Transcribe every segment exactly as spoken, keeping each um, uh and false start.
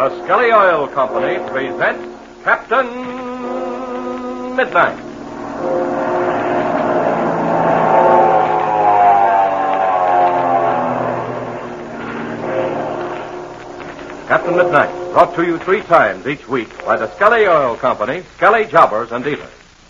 The Skelly Oil Company presents Captain Midnight. Captain Midnight, brought to you three times each week by the Skelly Oil Company, Skelly Jobbers and Dealers.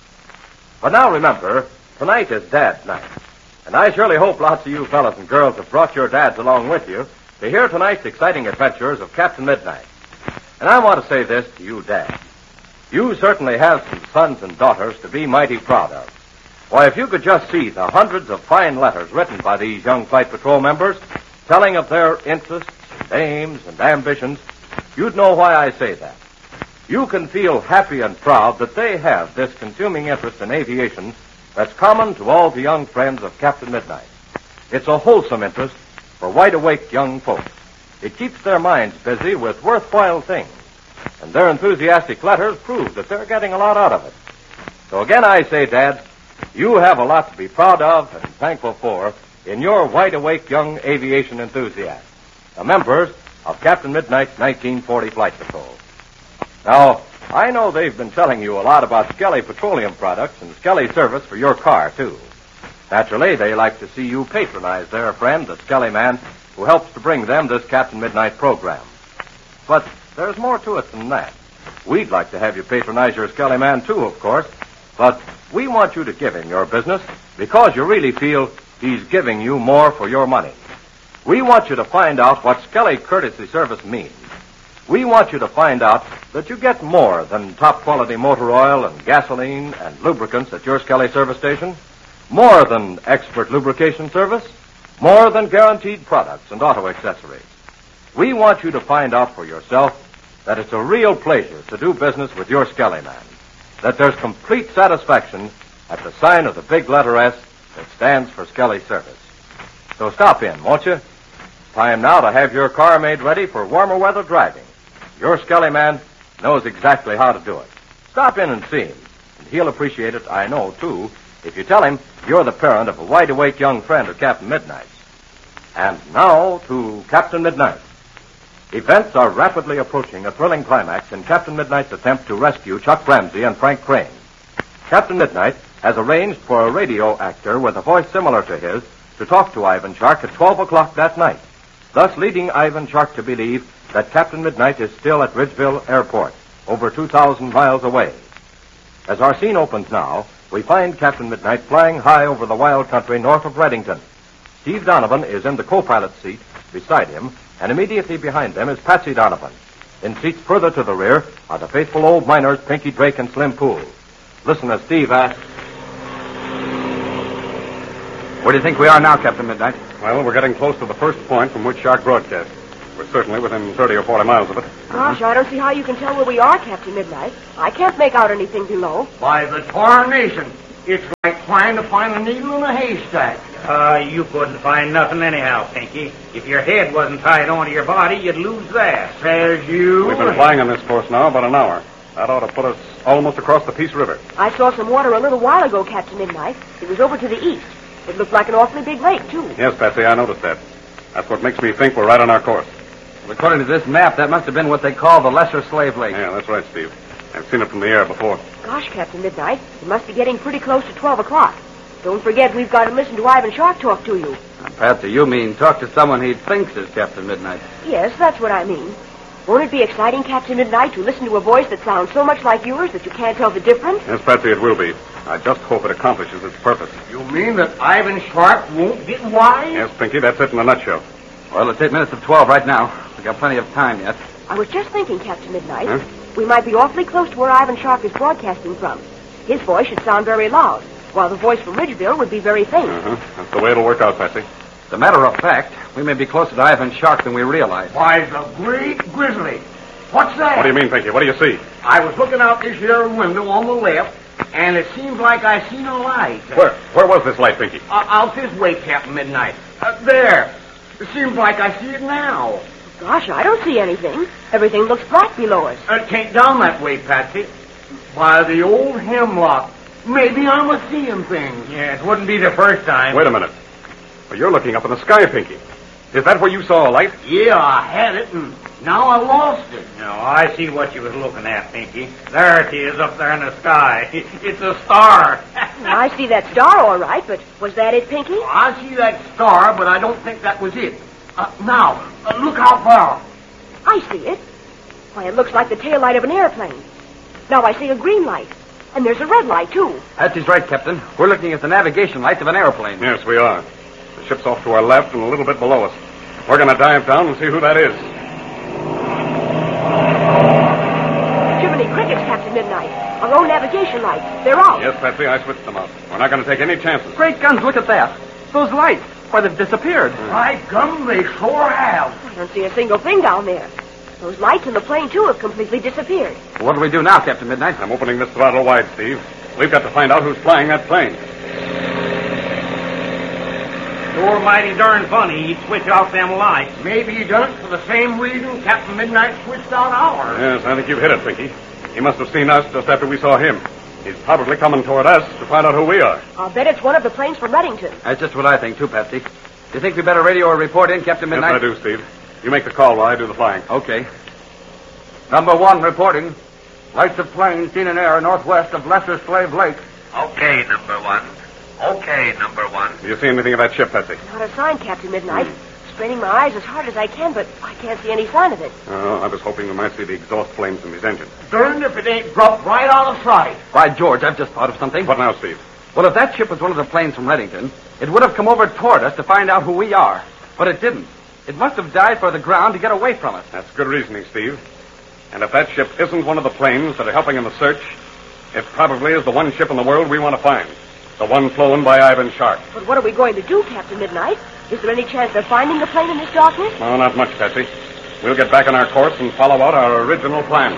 But now remember, tonight is Dad's night. And I surely hope lots of you fellas and girls have brought your dads along with you to hear tonight's exciting adventures of Captain Midnight. And I want to say this to you, Dad. You certainly have some sons and daughters to be mighty proud of. Why, if you could just see the hundreds of fine letters written by these young Flight Patrol members telling of their interests, aims, and ambitions, you'd know why I say that. You can feel happy and proud that they have this consuming interest in aviation that's common to all the young friends of Captain Midnight. It's a wholesome interest for wide-awake young folks. It keeps their minds busy with worthwhile things, and their enthusiastic letters prove that they're getting a lot out of it. So again I say, Dad, you have a lot to be proud of and thankful for in your wide-awake young aviation enthusiasts, the members of Captain Midnight's nineteen forty Flight Patrol. Now, I know they've been telling you a lot about Skelly Petroleum products and Skelly service for your car, too. Naturally, they like to see you patronize their friend, the Skelly man, who helps to bring them this Captain Midnight program. But there's more to it than that. We'd like to have you patronize your Skelly man, too, of course, but we want you to give him your business because you really feel he's giving you more for your money. We want you to find out what Skelly courtesy service means. We want you to find out that you get more than top-quality motor oil and gasoline and lubricants at your Skelly service station, more than expert lubrication service, more than guaranteed products and auto accessories. We want you to find out for yourself that it's a real pleasure to do business with your Skelly man, that there's complete satisfaction at the sign of the big letter S that stands for Skelly service. So stop in, won't you? Time now to have your car made ready for warmer weather driving. Your Skelly man knows exactly how to do it. Stop in and see him, and he'll appreciate it, I know, too, if you tell him you're the parent of a wide-awake young friend of Captain Midnight's. And now to Captain Midnight. Events are rapidly approaching a thrilling climax in Captain Midnight's attempt to rescue Chuck Ramsey and Frank Crane. Captain Midnight has arranged for a radio actor with a voice similar to his to talk to Ivan Shark at twelve o'clock that night, thus leading Ivan Shark to believe that Captain Midnight is still at Ridgeville Airport, over two thousand miles away. As our scene opens now, we find Captain Midnight flying high over the wild country north of Reddington. Steve Donovan is in the co-pilot's seat beside him, and immediately behind them is Patsy Donovan. In seats further to the rear are the faithful old miners Pinky Drake and Slim Poole. Listen as Steve asks, "Where do you think we are now, Captain Midnight?" Well, we're getting close to the first point from which Shark broadcast. We're certainly within thirty or forty miles of it. Gosh, I don't see how you can tell where we are, Captain Midnight. I can't make out anything below. By the tarnation, it's like trying to find a needle in a haystack. Uh, you couldn't find nothing anyhow, Pinky. If your head wasn't tied onto your body, you'd lose that. Says you. We've been flying on this course now about an hour. That ought to put us almost across the Peace River. I saw some water a little while ago, Captain Midnight. It was over to the east. It looked like an awfully big lake, too. Yes, Patsy, I noticed that. That's what makes me think we're right on our course. Well, according to this map, that must have been what they call the Lesser Slave Lake. Yeah, that's right, Steve. I've seen it from the air before. Gosh, Captain Midnight, it must be getting pretty close to twelve o'clock. Don't forget we've got to listen to Ivan Shark talk to you. Now, Patsy, you mean talk to someone he thinks is Captain Midnight. Yes, that's what I mean. Won't it be exciting, Captain Midnight, to listen to a voice that sounds so much like yours that you can't tell the difference? Yes, Patsy, it will be. I just hope it accomplishes its purpose. You mean that Ivan Shark won't get wise? Yes, Pinky, that's it in a nutshell. Well, it's eight minutes of twelve right now. We've got plenty of time yet. I was just thinking, Captain Midnight, Huh? we might be awfully close to where Ivan Shark is broadcasting from. His voice should sound very loud, while the voice from Ridgeville would be very faint. Uh-huh. That's the way it'll work out, Patsy. As a matter of fact, we may be closer to Ivan Shark than we realize. Why, the great grizzly. What's that? What do you mean, Pinky? What do you see? I was looking out this here window on the left, and it seems like I seen a light. Where? Where was this light, Pinky? Uh, out this way, Captain Midnight. Uh, there. It seems like I see it now. Gosh, I don't see anything. Everything looks black below us. It can't down that way, Patsy. By the old hemlock. Maybe I'm a seeing things. Yeah, it wouldn't be the first time. Wait a minute. Well, you're looking up in the sky, Pinky. Is that where you saw a light? Yeah, I had it, and Now I lost it. No, I see what you was looking at, Pinky. There it is up there in the sky. It's a star. I see that star all right, but was that it, Pinky? I see that star, but I don't think that was it. Uh, now, uh, look how far. I see it. Why, it looks like the tail light of an airplane. Now I see a green light. And there's a red light, too. Patsy's right, Captain. We're looking at the navigation lights of an airplane. Yes, we are. The ship's off to our left and a little bit below us. We're going to dive down and see who that is. Jiminy Crickets, Captain Midnight. Our own navigation lights. They're out. Yes, Patsy, I switched them out. We're not going to take any chances. Great guns, look at that. Those lights. Why, they've disappeared. By gum, they sure have. I don't see a single thing down there. Those lights in the plane, too, have completely disappeared. What do we do now, Captain Midnight? I'm opening this throttle wide, Steve. We've got to find out who's flying that plane. Sure mighty darn funny he'd switch off them lights. Maybe he done it for the same reason Captain Midnight switched out ours. Yes, I think you've hit it, Pinky. He must have seen us just after we saw him. He's probably coming toward us to find out who we are. I'll bet it's one of the planes from Reddington. That's just what I think, too, Patsy. Do you think we better radio a report in, Captain Midnight? Yes, I do, Steve. You make the call while I do the flying. Okay. Number one reporting. Lights of plane seen in air northwest of Lesser Slave Lake. Okay, number one. Okay, number one. Do you see anything of that ship, Patsy? Not a sign, Captain Midnight. Straining my eyes as hard as I can, but I can't see any sign of it. Oh, I was hoping we might see the exhaust flames from his engine. Darned if it ain't dropped right out of sight. By George, I've just thought of something. What now, Steve? Well, if that ship was one of the planes from Reddington, it would have come over toward us to find out who we are. But it didn't. It must have dived for the ground to get away from us. That's good reasoning, Steve. And if that ship isn't one of the planes that are helping in the search, it probably is the one ship in the world we want to find. The one flown by Ivan Shark. But what are we going to do, Captain Midnight? Is there any chance of finding the plane in this darkness? No, not much, Patsy. We'll get back on our course and follow out our original plan.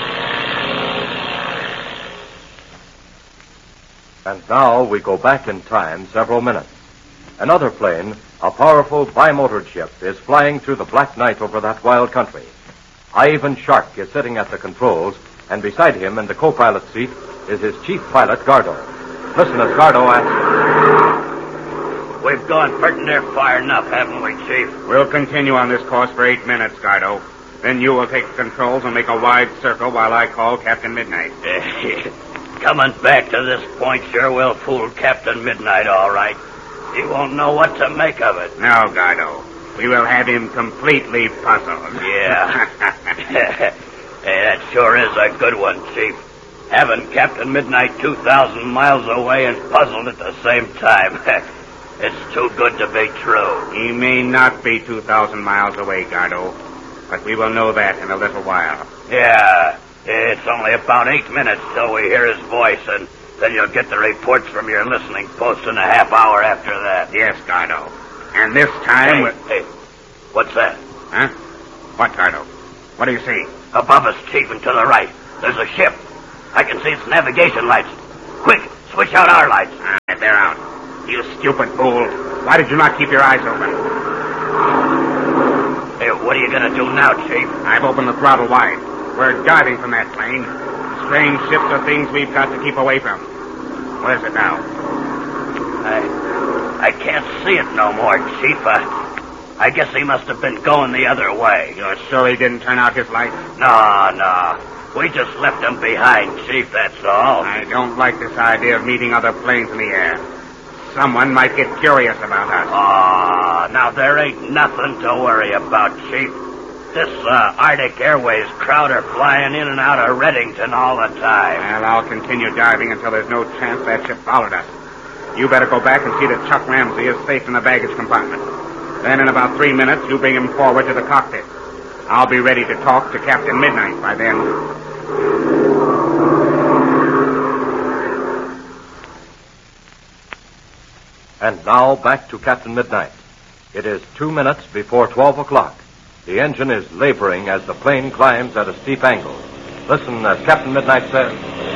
And now we go back in time several minutes. Another plane, a powerful bimotored ship, is flying through the black night over that wild country. Ivan Shark is sitting at the controls, and beside him in the co-pilot seat is his chief pilot, Gardo. Listen as Gardo asks. We've gone pretty near far enough, haven't we, Chief? We'll continue on this course for eight minutes, Gardo. Then you will take the controls and make a wide circle while I call Captain Midnight. Coming back to this point sure will fool Captain Midnight, all right. He won't know what to make of it. No, Gardo. We will have him completely puzzled. Yeah. Hey, that sure is a good one, Chief. Having Captain Midnight two thousand miles away and puzzled at the same time. It's too good to be true. He may not be two thousand miles away, Gardo, but we will know that in a little while. Yeah, it's only about eight minutes till we hear his voice, and then you'll get the reports from your listening post in a half hour after that. Yes, Gardo. And this time... Hey, we'll... hey, what's that? Huh? What, Gardo? What do you see? Above us, Chief, and to the right. There's a ship. I can see its navigation lights. Quick, switch out our lights. Ah, they're out. You stupid fool. Why did you not keep your eyes open? Hey, what are you going to do now, Chief? I've opened the throttle wide. We're diving from that plane. Strange ships are things we've got to keep away from. What is it now? I, I can't see it no more, Chief. I, I guess he must have been going the other way. You're sure he didn't turn out his lights? No, no. We just left him behind, Chief, that's all. I don't like this idea of meeting other planes in the air. Someone might get curious about us. Oh, now there ain't nothing to worry about, Chief. This uh, Arctic Airways crowd are flying in and out of Reddington all the time. Well, I'll continue diving until there's no chance that ship followed us. You better go back and see that Chuck Ramsey is safe in the baggage compartment. Then in about three minutes, you bring him forward to the cockpit. I'll be ready to talk to Captain Midnight by then. And now back to Captain Midnight. It is two minutes before twelve o'clock. The engine is laboring as the plane climbs at a steep angle. Listen as Captain Midnight says.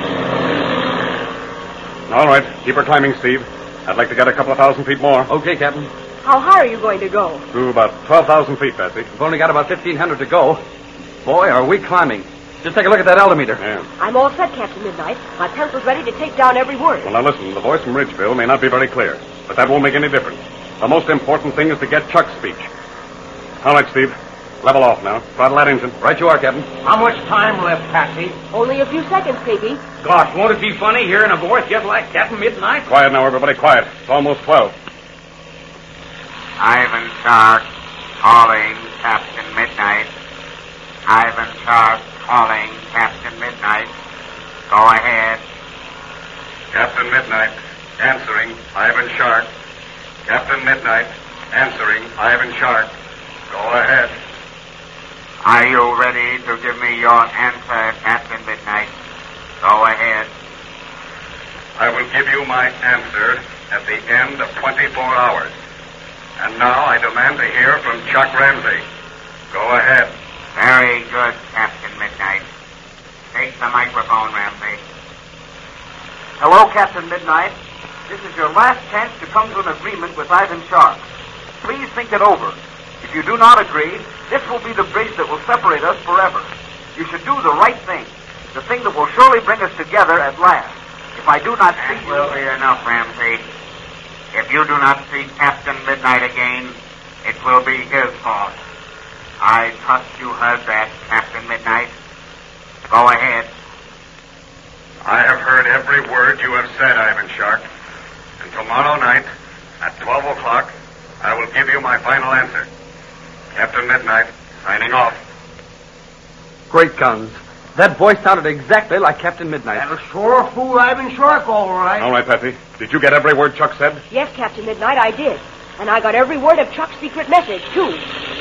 All right, keep her climbing, Steve. I'd like to get a couple of thousand feet more. Okay, Captain. How high are you going to go? To about twelve thousand feet, Patsy. We've only got about fifteen hundred to go. Boy, are we climbing. Just take a look at that altimeter. Yeah. I'm all set, Captain Midnight. My pencil's ready to take down every word. Well, now listen, the voice from Ridgeville may not be very clear, but that won't make any difference. The most important thing is to get Chuck's speech. All right, Steve. Level off now. Throttle that engine. Right you are, Captain. How much time left, Patsy? Only a few seconds, Piggy. Gosh, won't it be funny hearing a voice just like Captain Midnight? Quiet now, everybody. Quiet. It's almost twelve. Ivan Shark calling Captain Midnight. Ivan Shark calling Captain Midnight. Go ahead. Captain Midnight. Answering. Ivan Shark. Captain Midnight. Answering. Ivan Shark. Go ahead. Are you ready to give me your answer, Captain Midnight? Go ahead. I will give you my answer at the end of twenty-four hours. And now I demand to hear from Chuck Ramsey. Go ahead. Very good, Captain Midnight. Take the microphone, Ramsey. Hello, Captain Midnight. This is your last chance to come to an agreement with Ivan Shark. Please think it over. If you do not agree, this will be the bridge that will separate us forever. You should do the right thing, the thing that will surely bring us together at last. If I do not see That you... will be enough, Ramsey. If you do not see Captain Midnight again, it will be his fault. I trust you heard that, Captain Midnight. Go ahead. I have heard every word you have said, Ivan Shark. And tomorrow night, at twelve o'clock, I will give you my final answer. Captain Midnight, signing off. Great guns. That voice sounded exactly like Captain Midnight. That'll sure fool Ivan Shark, all right. All right, Patsy. Did you get every word Chuck said? Yes, Captain Midnight, I did. And I got every word of Chuck's secret message, too.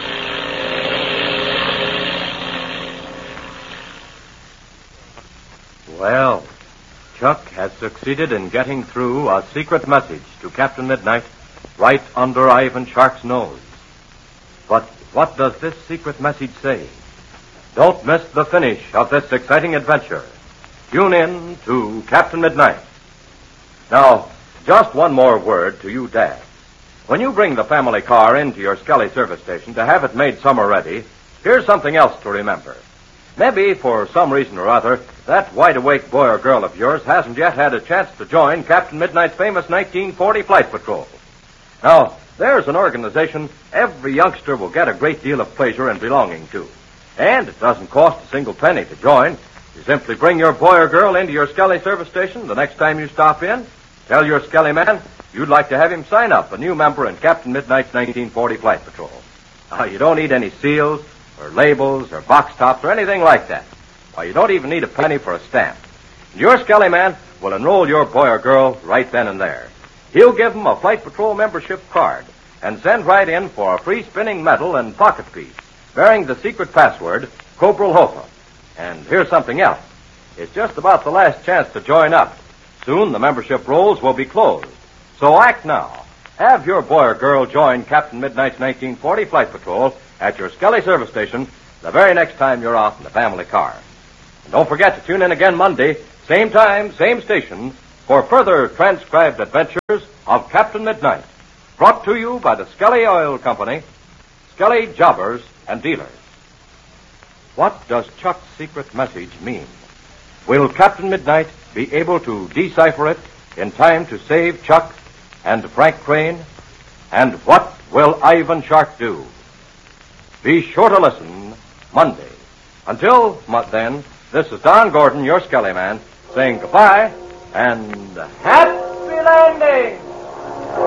Well, Chuck has succeeded in getting through a secret message to Captain Midnight right under Ivan Shark's nose. But what does this secret message say? Don't miss the finish of this exciting adventure. Tune in to Captain Midnight. Now, just one more word to you dads. When you bring the family car into your Skelly service station to have it made summer ready, here's something else to remember. Maybe, for some reason or other, that wide-awake boy or girl of yours hasn't yet had a chance to join Captain Midnight's famous nineteen forty Flight Patrol. Now, there's an organization every youngster will get a great deal of pleasure in belonging to. And it doesn't cost a single penny to join. You simply bring your boy or girl into your Skelly service station the next time you stop in. Tell your Skelly man you'd like to have him sign up a new member in Captain Midnight's nineteen forty Flight Patrol. Now, you don't need any seals or labels or box tops or anything like that. Why, you don't even need a penny for a stamp. And your Skelly man will enroll your boy or girl right then and there. He'll give them a Flight Patrol membership card and send right in for a free spinning medal and pocket piece bearing the secret password, Cobral Hofa. And here's something else. It's just about the last chance to join up. Soon the membership rolls will be closed. So act now. Have your boy or girl join Captain Midnight's nineteen forty Flight Patrol at your Skelly service station the very next time you're out in the family car. And don't forget to tune in again Monday, same time, same station, for further transcribed adventures of Captain Midnight. Brought to you by the Skelly Oil Company, Skelly Jobbers and Dealers. What does Chuck's secret message mean? Will Captain Midnight be able to decipher it in time to save Chuck and Frank Crane? And what will Ivan Shark do? Be sure to listen Monday. Until then, this is Don Gordon, your Skelly man, saying goodbye and happy landing!